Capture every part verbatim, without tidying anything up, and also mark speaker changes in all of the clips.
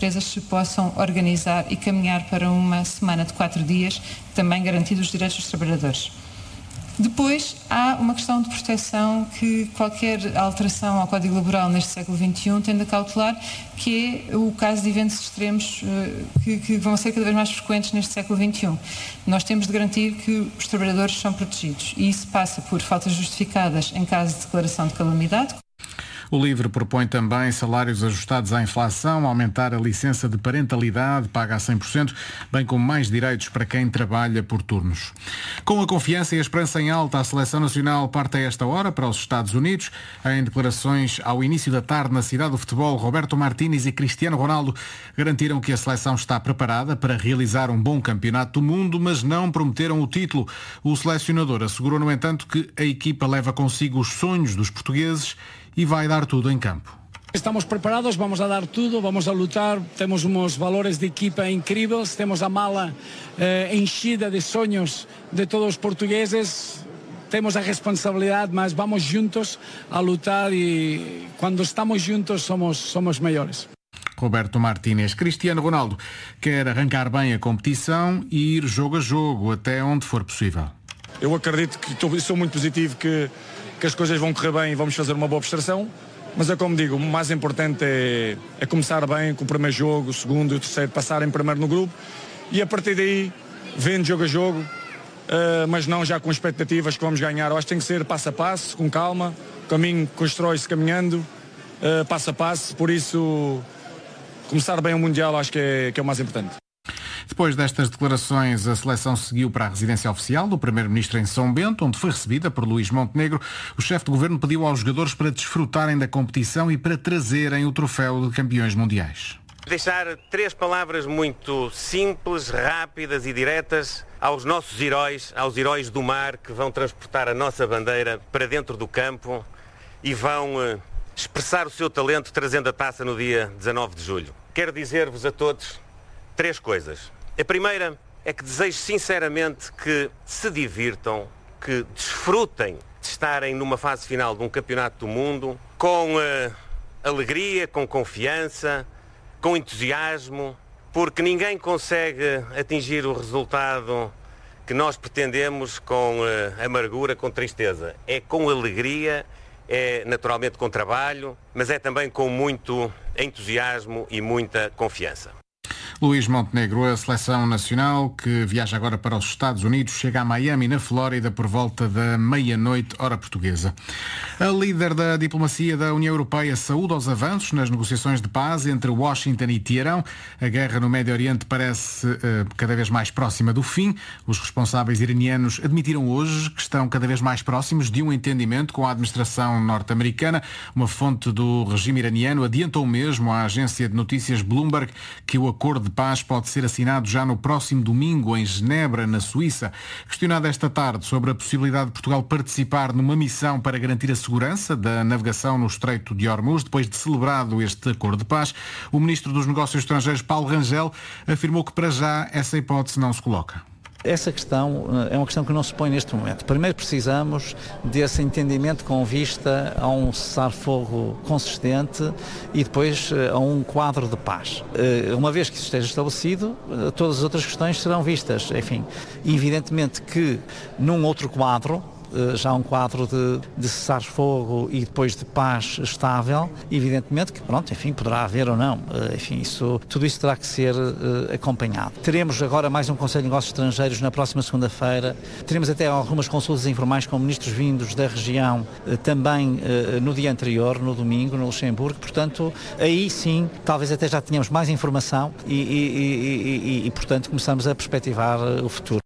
Speaker 1: empresas se possam organizar e caminhar para uma semana de quatro dias, também garantindo os direitos dos trabalhadores. Depois, há uma questão de proteção que qualquer alteração ao Código Laboral neste século vinte e um tende a cautelar, que é o caso de eventos extremos que, que vão ser cada vez mais frequentes neste século vinte e um. Nós temos de garantir que os trabalhadores são protegidos e isso passa por faltas justificadas em caso de declaração de calamidade.
Speaker 2: O LIVRE propõe também salários ajustados à inflação, aumentar a licença de parentalidade, paga a cem por cento, bem como mais direitos para quem trabalha por turnos. Com a confiança e a esperança em alta, a Seleção Nacional parte a esta hora para os Estados Unidos. Em declarações ao início da tarde na cidade do futebol, Roberto Martínez e Cristiano Ronaldo garantiram que a seleção está preparada para realizar um bom campeonato do mundo, mas não prometeram o título. O selecionador assegurou, no entanto, que a equipa leva consigo os sonhos dos portugueses e vai dar tudo em campo.
Speaker 3: Estamos preparados, vamos a dar tudo, vamos a lutar, temos uns valores de equipa incríveis, temos a mala eh, enchida de sonhos de todos os portugueses, temos a responsabilidade, mas vamos juntos a lutar e quando estamos juntos somos, somos melhores.
Speaker 2: Roberto Martínez. Cristiano Ronaldo quer arrancar bem a competição e ir jogo a jogo até onde for possível.
Speaker 4: Eu acredito que estou, sou muito positivo que que as coisas vão correr bem e vamos fazer uma boa prestação, mas é como digo, o mais importante é, é começar bem com o primeiro jogo, o segundo e o terceiro, passarem primeiro no grupo e a partir daí, vendo jogo a jogo, uh, mas não já com expectativas que vamos ganhar. Eu acho que tem que ser passo a passo, com calma, o caminho constrói-se caminhando, uh, passo a passo, por isso começar bem o Mundial acho que é, que é o mais importante.
Speaker 2: Depois destas declarações, a seleção seguiu para a residência oficial do primeiro-ministro em São Bento, onde foi recebida por Luís Montenegro. O chefe de governo pediu aos jogadores para desfrutarem da competição e para trazerem o troféu de campeões mundiais.
Speaker 5: Deixar três palavras muito simples, rápidas e diretas aos nossos heróis, aos heróis do mar que vão transportar a nossa bandeira para dentro do campo e vão eh, expressar o seu talento trazendo a taça no dia dezanove de julho. Quero dizer-vos a todos três coisas. A primeira é que desejo sinceramente que se divirtam, que desfrutem de estarem numa fase final de um campeonato do mundo com uh, alegria, com confiança, com entusiasmo, porque ninguém consegue atingir o resultado que nós pretendemos com uh, amargura, com tristeza. É com alegria, é naturalmente com trabalho, mas é também com muito entusiasmo e muita confiança.
Speaker 2: Luís Montenegro, a seleção nacional que viaja agora para os Estados Unidos, chega a Miami, na Flórida, por volta da meia-noite, hora portuguesa. A líder da diplomacia da União Europeia saúda os avanços nas negociações de paz entre Washington e Teherão. A guerra no Médio Oriente parece uh, cada vez mais próxima do fim. Os responsáveis iranianos admitiram hoje que estão cada vez mais próximos de um entendimento com a administração norte-americana. Uma fonte do regime iraniano adiantou mesmo à agência de notícias Bloomberg que o acordo de paz pode ser assinado já no próximo domingo em Genebra, na Suíça. Questionado esta tarde sobre a possibilidade de Portugal participar numa missão para garantir a segurança da navegação no Estreito de Hormuz, depois de celebrado este acordo de paz, o ministro dos Negócios Estrangeiros, Paulo Rangel, afirmou que para já essa hipótese não se coloca.
Speaker 6: Essa questão é uma questão que não se põe neste momento. Primeiro precisamos desse entendimento com vista a um cessar-fogo consistente e depois a um quadro de paz. Uma vez que isso esteja estabelecido, todas as outras questões serão vistas. Enfim, evidentemente que num outro quadro, já um quadro de, de cessar-fogo e depois de paz estável, evidentemente que, pronto, enfim, poderá haver ou não. Enfim, isso, tudo isso terá que ser uh, acompanhado. Teremos agora mais um Conselho de Negócios Estrangeiros na próxima segunda-feira. Teremos até algumas consultas informais com ministros vindos da região uh, também uh, no dia anterior, no domingo, no Luxemburgo. Portanto, aí sim, talvez até já tenhamos mais informação e, e, e, e, e portanto, começamos a perspectivar uh, o futuro.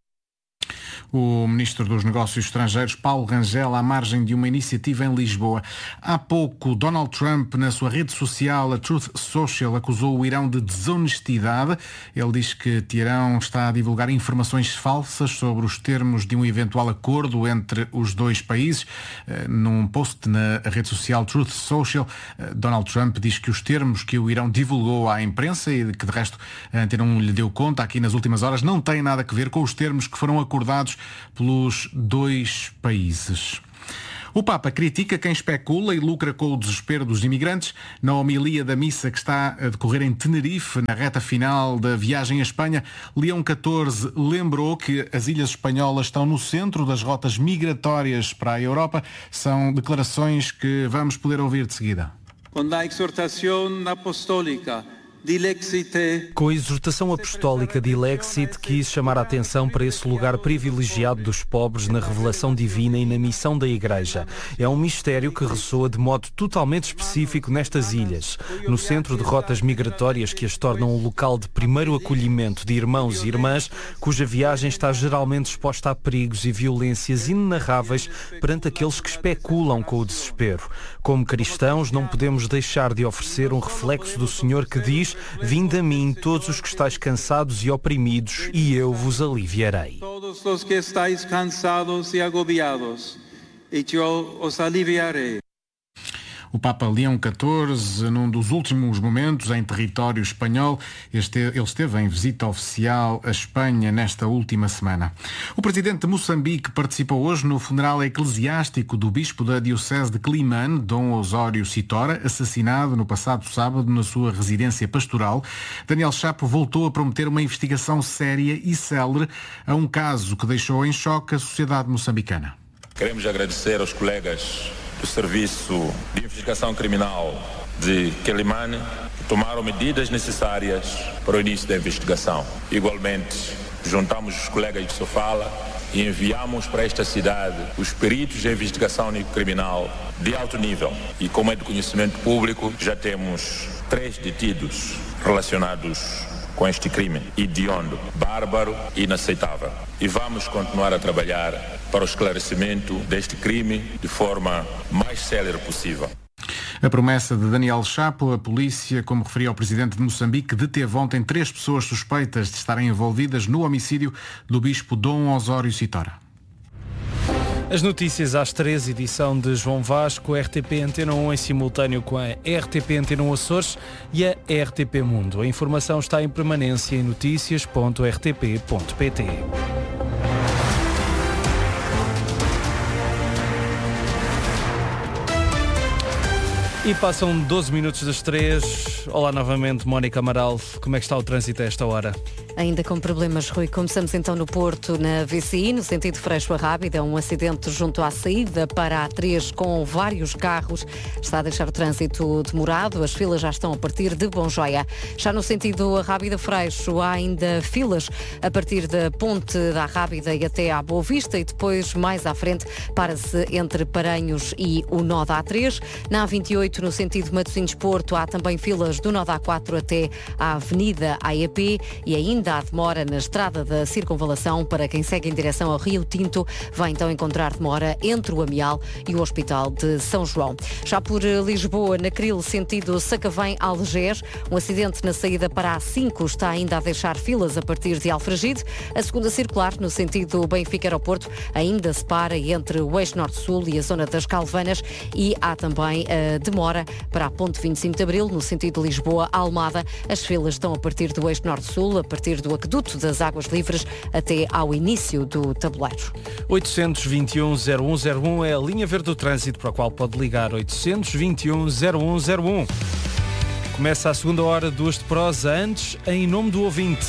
Speaker 2: O ministro dos Negócios Estrangeiros, Paulo Rangel, à margem de uma iniciativa em Lisboa. Há pouco, Donald Trump, na sua rede social, a Truth Social, acusou o Irão de desonestidade. Ele diz que Teherão está a divulgar informações falsas sobre os termos de um eventual acordo entre os dois países. Num post na rede social Truth Social, Donald Trump diz que os termos que o Irão divulgou à imprensa e que, de resto, a Antena um lhe deu conta aqui nas últimas horas, não têm nada a ver com os termos que foram acordados pelos dois países. O Papa critica quem especula e lucra com o desespero dos imigrantes. Na homilia da missa que está a decorrer em Tenerife, na reta final da viagem à Espanha, Leão catorze lembrou que as ilhas espanholas estão no centro das rotas migratórias para a Europa. São declarações que vamos poder ouvir de seguida.
Speaker 7: Com a exortação apostólica
Speaker 8: Com a exortação apostólica de Ilexit, quis chamar a atenção para esse lugar privilegiado dos pobres na revelação divina e na missão da Igreja. É um mistério que ressoa de modo totalmente específico nestas ilhas, no centro de rotas migratórias que as tornam um local de primeiro acolhimento de irmãos e irmãs, cuja viagem está geralmente exposta a perigos e violências inenarráveis perante aqueles que especulam com o desespero. Como cristãos, não podemos deixar de oferecer um reflexo do Senhor que diz: vinde a mim todos os que estáis cansados e oprimidos, e eu vos aliviarei.
Speaker 7: Todos os que estáis cansados e agobiados, e eu os aliviarei.
Speaker 2: O Papa Leão catorze, num dos últimos momentos em território espanhol, ele esteve em visita oficial à Espanha nesta última semana. O presidente de Moçambique participou hoje no funeral eclesiástico do bispo da diocese de Climane, Dom Osório Citora, assassinado no passado sábado na sua residência pastoral. Daniel Chapo voltou a prometer uma investigação séria e célere a um caso que deixou em choque a sociedade moçambicana.
Speaker 9: Queremos agradecer aos colegas do Serviço de Investigação Criminal de Quelimane, que tomaram medidas necessárias para o início da investigação. Igualmente, juntamos os colegas de Sofala e enviamos para esta cidade os peritos de investigação criminal de alto nível. E como é de conhecimento público, já temos três detidos relacionados com este crime hediondo, bárbaro e inaceitável. E vamos continuar a trabalhar para o esclarecimento deste crime de forma mais célere possível.
Speaker 2: A promessa de Daniel Chapo, a polícia, como referia o presidente de Moçambique, deteve ontem três pessoas suspeitas de estarem envolvidas no homicídio do bispo Dom Osório Citora.
Speaker 8: As notícias às três, edição de João Vasco, R T P Antena um em simultâneo com a R T P Antena um Açores e a R T P Mundo. A informação está em permanência em notícias ponto r t p ponto p t. E passam doze minutos das três. Olá novamente, Mónica Amaral. Como é que está o trânsito a esta hora?
Speaker 10: Ainda com problemas, Rui. Começamos então no Porto, na V C I, no sentido Freixo a Rábida. Um acidente junto à saída para a A três com vários carros. Está a deixar o trânsito demorado. As filas já estão a partir de Bonjoia. Já no sentido a Rábida-Freixo há ainda filas a partir da Ponte da Rábida e até à Boa Vista. E depois, mais à frente, para-se entre Paranhos e o nó da A três. Na A vinte e oito, no sentido Matosinhos-Porto, há também filas do nó da A quatro até à Avenida A E P e ainda há demora na estrada da Circunvalação. Para quem segue em direção ao Rio Tinto, vai então encontrar demora entre o Amial e o Hospital de São João. Já por Lisboa, na Cril, sentido Sacavém-Algés, um acidente na saída para a A cinco está ainda a deixar filas a partir de Alfragide. A segunda circular, no sentido Benfica-Aeroporto, ainda se para entre o eixo Norte-Sul e a zona das Calvanas e há também a demora para a Ponte vinte e cinco de Abril, no sentido Lisboa-Almada. As filas estão a partir do eixo Norte-Sul, a partir do Aqueduto das Águas Livres até ao início do tabuleiro.
Speaker 8: oitocentos e vinte e um, zero um zero um é a linha verde do trânsito para a qual pode ligar. oitocentos e vinte e um, zero um zero um. Começa a segunda hora, duas de prosa, antes, em nome do ouvinte.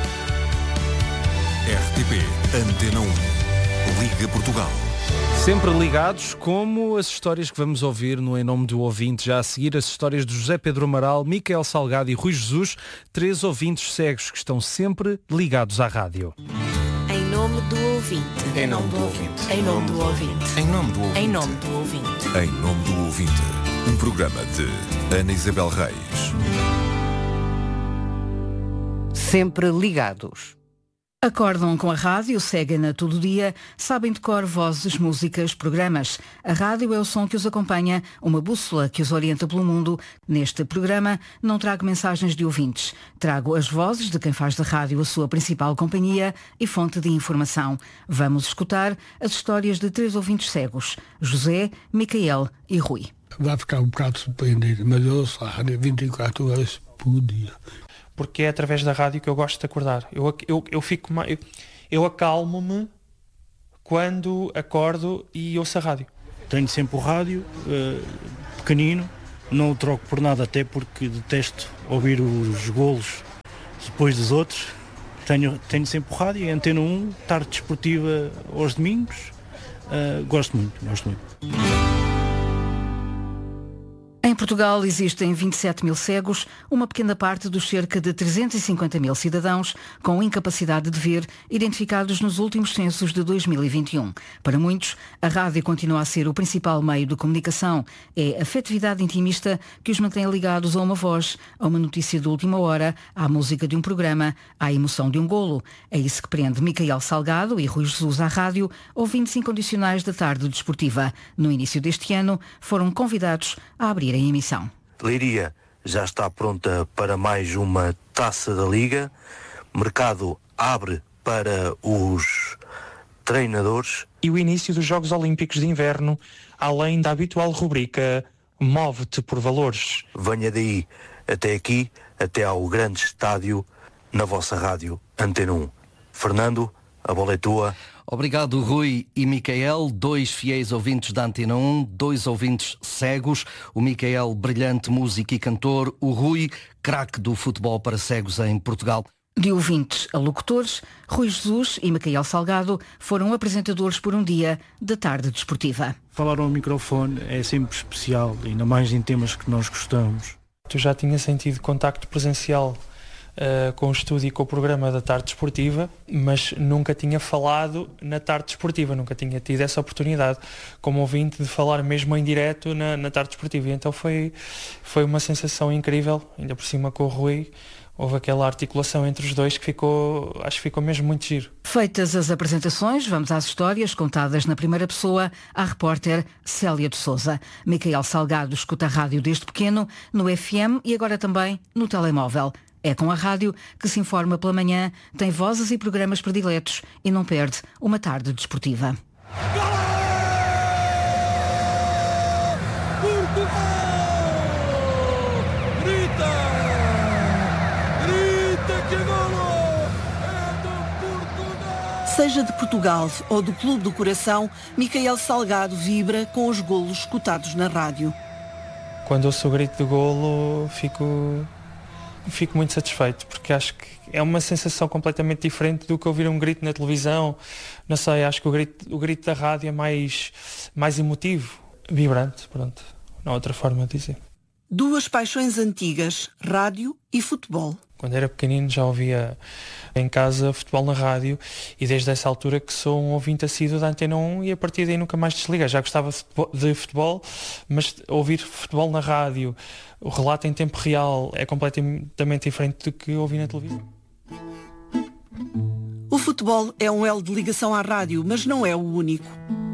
Speaker 11: R T P Antena um. Liga Portugal.
Speaker 8: Sempre ligados, como as histórias que vamos ouvir no Em Nome do Ouvinte. Já a seguir, as histórias de José Pedro Amaral, Micael Salgado e Rui Jesus, três ouvintes cegos que estão sempre ligados à rádio.
Speaker 12: Em nome do ouvinte.
Speaker 11: Em nome do ouvinte.
Speaker 12: Em nome do ouvinte.
Speaker 11: Em nome do ouvinte.
Speaker 12: Em nome do ouvinte.
Speaker 11: Em nome do ouvinte. Um programa de Ana Isabel Reis.
Speaker 13: Sempre ligados. Acordam com a rádio, seguem-na todo dia, sabem de cor vozes, músicas, programas. A rádio é o som que os acompanha, uma bússola que os orienta pelo mundo. Neste programa não trago mensagens de ouvintes. Trago as vozes de quem faz da rádio a sua principal companhia e fonte de informação. Vamos escutar as histórias de três ouvintes cegos, José, Micael e Rui.
Speaker 14: Vai ficar um bocado surpreendido, mas eu ouço a rádio vinte e quatro horas por dia.
Speaker 15: Porque é através da rádio que eu gosto de acordar. Eu, eu, eu fico mais, eu, eu acalmo-me quando acordo e ouço a rádio.
Speaker 16: tenho sempre o rádio, uh, pequenino, não o troco por nada, até porque detesto ouvir os golos depois dos outros. Tenho, tenho sempre o rádio, Antena um, tarde desportiva aos domingos. Uh, gosto muito, gosto muito.
Speaker 13: Em Portugal existem vinte e sete mil cegos, uma pequena parte dos cerca de trezentos e cinquenta mil cidadãos com incapacidade de ver, identificados nos últimos censos de dois mil e vinte e um. Para muitos, a rádio continua a ser o principal meio de comunicação. É a afetividade intimista que os mantém ligados a uma voz, a uma notícia de última hora, à música de um programa, à emoção de um golo. É isso que prende Micael Salgado e Rui Jesus à rádio, ouvintes incondicionais da tarde desportiva. No início deste ano, foram convidados a abrir em emissão.
Speaker 17: Leiria já está pronta para mais uma Taça da Liga. Mercado abre para os treinadores.
Speaker 15: E o início dos Jogos Olímpicos de Inverno, além da habitual rubrica Move-te por Valores.
Speaker 17: Venha daí até aqui, até ao grande estádio, na vossa rádio Antena um. Fernando, a bola é tua.
Speaker 18: Obrigado, Rui e Micael, dois fiéis ouvintes da Antena um, dois ouvintes cegos. O Micael, brilhante músico e cantor. O Rui, craque do futebol para cegos em Portugal.
Speaker 13: De ouvintes a locutores, Rui Jesus e Micael Salgado foram apresentadores por um dia da tarde desportiva.
Speaker 16: Falar ao microfone é sempre especial, ainda mais em temas que nós gostamos.
Speaker 15: Tu já tinha sentido contacto presencial Uh, com o estúdio e com o programa da tarde desportiva, mas nunca tinha falado na tarde desportiva, nunca tinha tido essa oportunidade como ouvinte de falar mesmo em direto na, na tarde desportiva. E então foi, foi uma sensação incrível, ainda por cima com o Rui, houve aquela articulação entre os dois que ficou, acho que ficou mesmo muito giro.
Speaker 13: Feitas as apresentações, vamos às histórias contadas na primeira pessoa à repórter Célia de Sousa. Micael Salgado escuta a rádio desde pequeno, no F M e agora também no telemóvel. É com a rádio que se informa pela manhã, tem vozes e programas prediletos e não perde uma tarde desportiva.
Speaker 19: Grita! Grita que golo! É do Portugal! Seja de Portugal ou do Clube do Coração, Micael Salgado vibra com os golos escutados na rádio.
Speaker 15: Quando ouço o grito do golo, fico... Fico muito satisfeito, porque acho que é uma sensação completamente diferente do que ouvir um grito na televisão. Não sei, acho que o grito, o grito da rádio é mais, mais emotivo, vibrante, pronto, não há outra forma de dizer.
Speaker 19: Duas paixões antigas, rádio e futebol.
Speaker 15: Quando era pequenino já ouvia em casa futebol na rádio e desde essa altura que sou um ouvinte assíduo da Antena um e a partir daí nunca mais desliguei. Já gostava de futebol, mas ouvir futebol na rádio, o relato em tempo real é completamente diferente do que ouvir na televisão.
Speaker 19: O futebol é um elo de ligação à rádio, mas não é o único.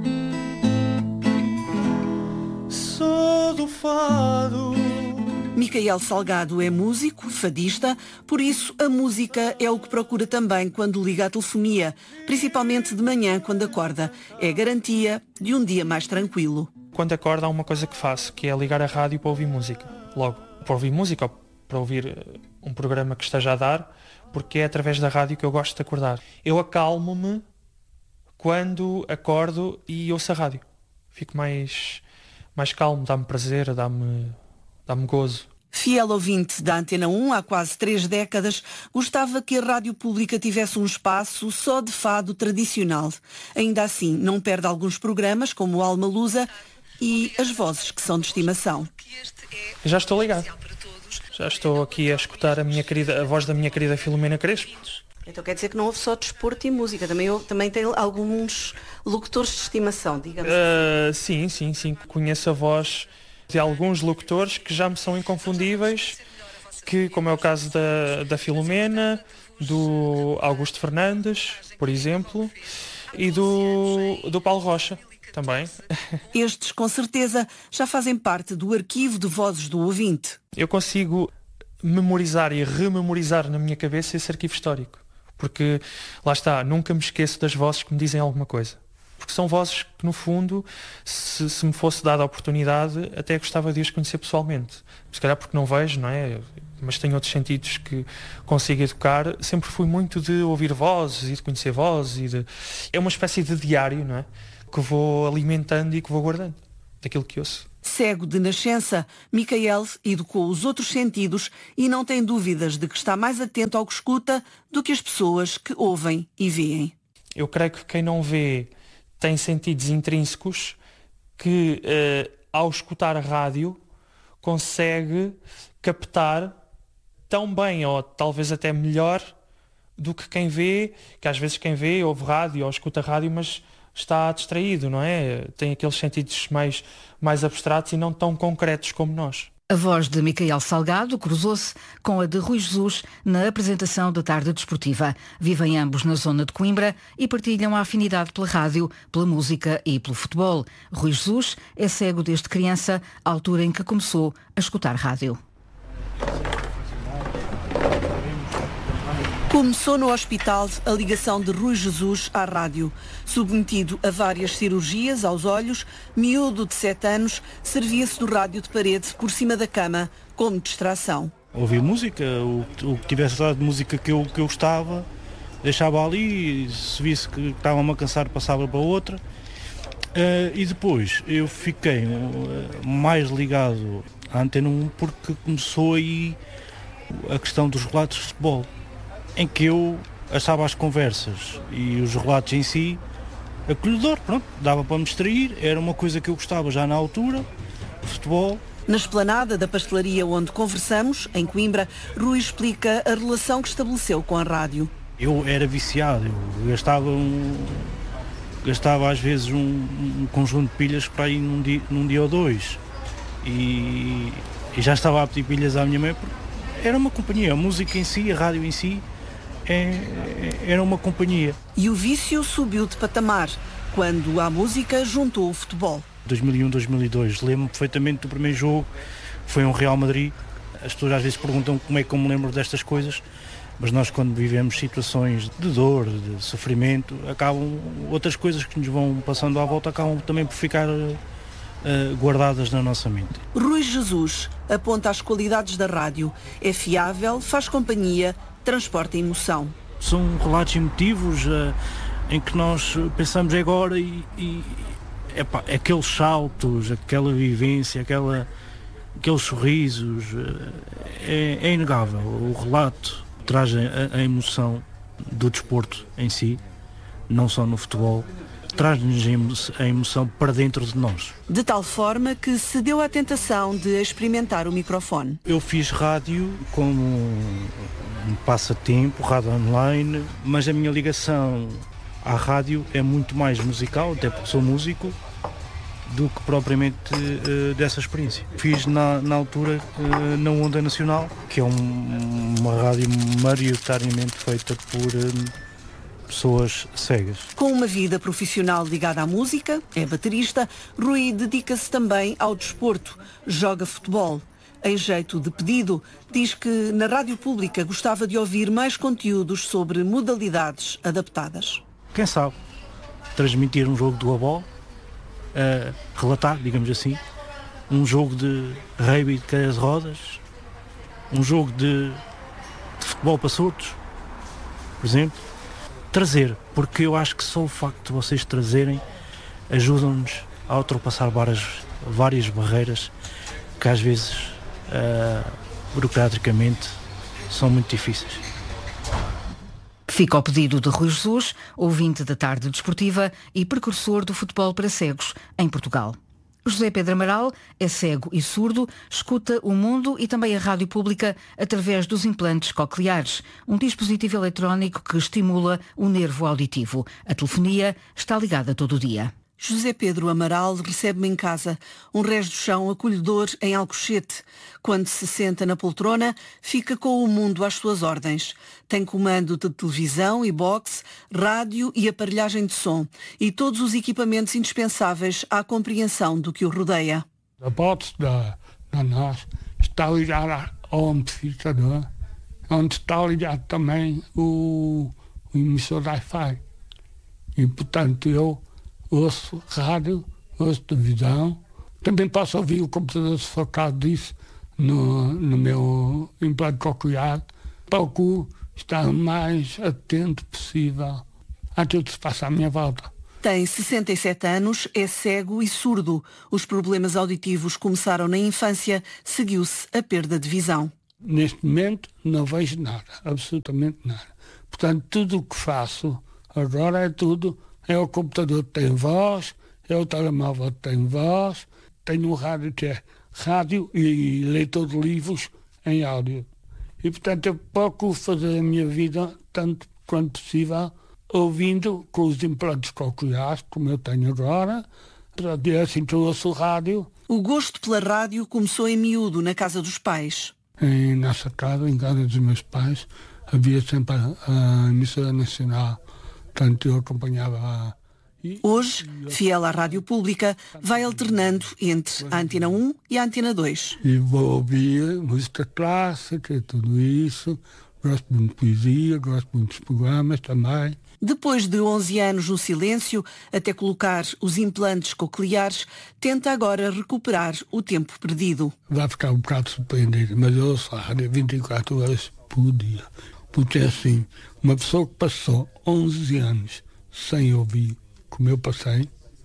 Speaker 19: Sou do fado. Micael Salgado é músico, fadista, por isso a música é o que procura também quando liga à telefonia, principalmente de manhã quando acorda. É garantia de um dia mais tranquilo.
Speaker 15: Quando acordo há uma coisa que faço, que é ligar a rádio para ouvir música, logo. Para ouvir música ou para ouvir um programa que esteja a dar, porque é através da rádio que eu gosto de acordar. Eu acalmo-me quando acordo e ouço a rádio. Fico mais, mais calmo, dá-me prazer, dá-me... dá-me gozo.
Speaker 19: Fiel ouvinte da Antena um há quase três décadas, gostava que a rádio pública tivesse um espaço só de fado tradicional. Ainda assim, não perde alguns programas, como o Alma Lusa e as vozes que são de estimação.
Speaker 15: Já estou ligado. Já estou aqui a escutar a, minha querida, a voz da minha querida Filomena Crespo.
Speaker 20: Então quer dizer que não houve só desporto e música, também, houve, também tem alguns locutores de estimação, digamos
Speaker 15: uh, assim. Sim, sim, sim. Conheço a voz de alguns locutores que já me são inconfundíveis, que, como é o caso da, da Filomena, do Augusto Fernandes, por exemplo, e do, do Paulo Rocha, também.
Speaker 19: Estes, com certeza, já fazem parte do arquivo de vozes do ouvinte.
Speaker 15: Eu consigo memorizar e rememorizar na minha cabeça esse arquivo histórico, porque, lá está, nunca me esqueço das vozes que me dizem alguma coisa. Porque são vozes que, no fundo, se, se me fosse dada a oportunidade, até gostava de as conhecer pessoalmente. Se calhar porque não vejo, não é? Mas tenho outros sentidos que consigo educar. Sempre fui muito de ouvir vozes e de conhecer vozes. E de... É uma espécie de diário, não é? Que vou alimentando e que vou guardando. daquilo que ouço.
Speaker 19: Cego de nascença, Micael educou os outros sentidos e não tem dúvidas de que está mais atento ao que escuta do que as pessoas que ouvem e veem.
Speaker 15: Eu creio que quem não vê tem sentidos intrínsecos que, eh, ao escutar a rádio, consegue captar tão bem ou talvez até melhor do que quem vê, que às vezes quem vê ouve rádio ou escuta rádio, mas está distraído, não é? Tem aqueles sentidos mais, mais abstratos e não tão concretos como nós.
Speaker 13: A voz de Micael Salgado cruzou-se com a de Rui Jesus na apresentação da Tarde Desportiva. Vivem ambos na zona de Coimbra e partilham a afinidade pela rádio, pela música e pelo futebol. Rui Jesus é cego desde criança, à altura em que começou a escutar rádio.
Speaker 19: Começou no hospital a ligação de Rui Jesus à rádio. Submetido a várias cirurgias aos olhos, miúdo de sete anos, servia-se do rádio de parede por cima da cama, como distração.
Speaker 16: Ouvia música, o, o que tivesse lá de música que eu, que eu gostava, deixava ali, e se visse que estava-me a cansar, passava para outra. Uh, e depois eu fiquei uh, mais ligado à Antena um porque começou aí a questão dos relatos de futebol, em que eu achava as conversas e os relatos em si acolhedor, pronto, dava para me distrair, era uma coisa que eu gostava já na altura, futebol.
Speaker 19: Na esplanada da pastelaria onde conversamos, em Coimbra, Rui explica a relação que estabeleceu com a rádio.
Speaker 16: Eu era viciado, eu gastava, um, gastava às vezes um, um conjunto de pilhas para ir num dia, num dia ou dois e, e já estava a pedir pilhas à minha mãe porque era uma companhia, a música em si, a rádio em si, É, era uma companhia.
Speaker 19: E o vício subiu de patamar quando a música juntou o futebol.
Speaker 16: dois mil e um, dois mil e dois, lembro-me perfeitamente do primeiro jogo, foi um Real Madrid. As pessoas às vezes perguntam como é que eu me lembro destas coisas, mas nós quando vivemos situações de dor, de sofrimento, acabam outras coisas que nos vão passando à volta acabam também por ficar uh, guardadas na nossa mente.
Speaker 19: Rui Jesus aponta as qualidades da rádio. É fiável, faz companhia, transporta emoção.
Speaker 16: São relatos emotivos uh, em que nós pensamos agora e, e epá, aqueles saltos, aquela vivência, aquela, aqueles sorrisos, uh, é, é inegável. O relato traz a, a emoção do desporto em si, não só no futebol, traz-nos a emoção para dentro de nós.
Speaker 19: De tal forma que se deu à tentação de experimentar o microfone.
Speaker 16: Eu fiz rádio como um passatempo, rádio online, mas a minha ligação à rádio é muito mais musical, até porque sou músico, do que propriamente uh, dessa experiência. Fiz na, na altura uh, na Onda Nacional, que é um, uma rádio maioritariamente feita por uh, pessoas cegas.
Speaker 19: Com uma vida profissional ligada à música, é baterista, Rui dedica-se também ao desporto, joga futebol. Em jeito de pedido, diz que na rádio pública gostava de ouvir mais conteúdos sobre modalidades adaptadas.
Speaker 16: Quem sabe transmitir um jogo de goalball, uh, relatar, digamos assim, um jogo de rugby de cadeiras de rodas, um jogo de, de futebol para surdos, por exemplo. Trazer, porque eu acho que só o facto de vocês trazerem ajuda-nos a ultrapassar várias, várias barreiras que às vezes uh, burocraticamente são muito difíceis.
Speaker 13: Fica ao pedido de Rui Jesus, ouvinte da Tarde Desportiva e precursor do futebol para cegos em Portugal. José Pedro Amaral é cego e surdo, escuta o mundo e também a rádio pública através dos implantes cocleares, um dispositivo eletrónico que estimula o nervo auditivo. A telefonia está ligada todo o dia.
Speaker 19: José Pedro Amaral recebe-me em casa, um rés do chão acolhedor em Alcochete. Quando se senta na poltrona, fica com o mundo às suas ordens. Tem comando de televisão e boxe, rádio e aparelhagem de som e todos os equipamentos indispensáveis à compreensão do que o rodeia.
Speaker 14: A boxe da, da N A S está ligada ao amplificador, onde está ligado também o, o emissor Wi-Fi. E, portanto, eu ouço rádio, ouço televisão, também posso ouvir o computador se for caso disso no, no meu implante coclear. Procuro estar o mais atento possível àquilo que se passa à minha volta.
Speaker 19: Tem sessenta e sete anos, é cego e surdo. Os problemas auditivos começaram na infância, seguiu-se a perda de visão.
Speaker 14: Neste momento não vejo nada, absolutamente nada. Portanto, tudo o que faço agora é tudo, é o computador que tem voz, é o telemóvel que tem voz, tenho um rádio que é rádio e leitor de livros em áudio. E, portanto, eu procuro fazer a minha vida, tanto quanto possível, ouvindo com os implantes cocleares, como eu tenho agora, e assim que eu ouço o rádio.
Speaker 19: O gosto pela rádio começou em miúdo, na casa dos pais.
Speaker 14: Em nossa casa, em casa dos meus pais, havia sempre a, a emissora nacional, portanto eu acompanhava a...
Speaker 19: Hoje, fiel à rádio pública, vai alternando entre a Antena um e a Antena dois.
Speaker 14: E vou ouvir música clássica e tudo isso, gosto muito de poesia, gosto muito dos programas também.
Speaker 19: Depois de onze anos no silêncio, até colocar os implantes cocleares, tenta agora recuperar o tempo perdido.
Speaker 14: Vai ficar um bocado surpreendido, mas eu ouço a rádio vinte e quatro horas por dia. Porque é assim, uma pessoa que passou onze anos sem ouvir, como eu passei,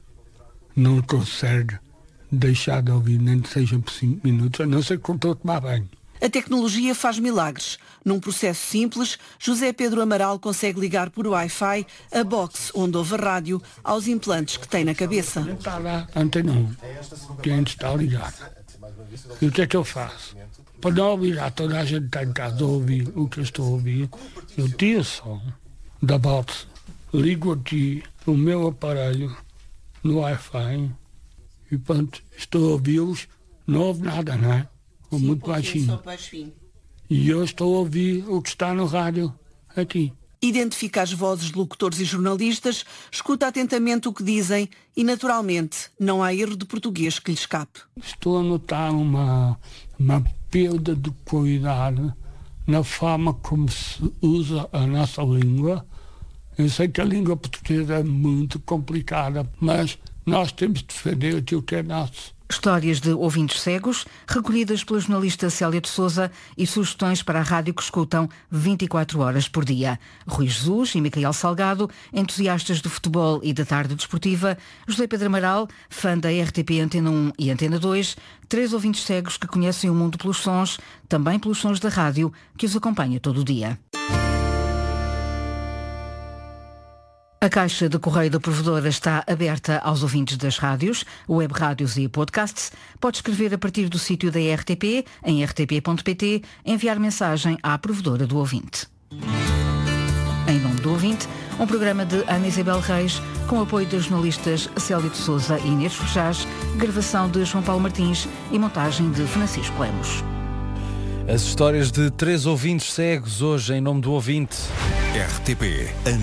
Speaker 14: não consegue deixar de ouvir, nem que seja por cinco minutos, a não ser que estou a tomar banho.
Speaker 19: A tecnologia faz milagres. Num processo simples, José Pedro Amaral consegue ligar por Wi-Fi a box onde ouve a rádio aos implantes que tem na cabeça.
Speaker 14: Está lá, Antena um, que ainda está ligado. E o que é que eu faço? Para não obrigar toda a gente que está em casa a ouvir o que eu estou a ouvir, eu tiro o som da box, ligo aqui o meu aparelho no Wi-Fi e pronto, estou a ouvi-los, não ouve nada, não é? Ou
Speaker 19: Sim,
Speaker 14: muito baixinho. baixinho. E eu estou a ouvir o que está no rádio aqui.
Speaker 19: Identifica as vozes de locutores e jornalistas, escuta atentamente o que dizem e, naturalmente, não há erro de português que lhe escape.
Speaker 14: Estou a notar uma, uma perda de qualidade na forma como se usa a nossa língua. Eu sei que a língua portuguesa é muito complicada, mas nós temos de defender aquilo que é nosso.
Speaker 13: Histórias de ouvintes cegos, recolhidas pela jornalista Célia de Sousa e sugestões para a rádio que escutam vinte e quatro horas por dia. Rui Jesus e Micael Salgado, entusiastas do futebol e da tarde desportiva. José Pedro Amaral, fã da R T P Antena um e Antena dois. Três ouvintes cegos que conhecem o mundo pelos sons, também pelos sons da rádio, que os acompanha todo o dia. A caixa de correio da provedora está aberta aos ouvintes das rádios, web rádios e podcasts. Pode escrever a partir do sítio da R T P, em r t p ponto p t, enviar mensagem à provedora do ouvinte. Em nome do ouvinte, um programa de Ana Isabel Reis, com apoio das jornalistas Célia de Sousa e Inês Forjás, gravação de João Paulo Martins e montagem de Francisco Lemos.
Speaker 8: As histórias de três ouvintes cegos hoje em nome do ouvinte.
Speaker 11: R T P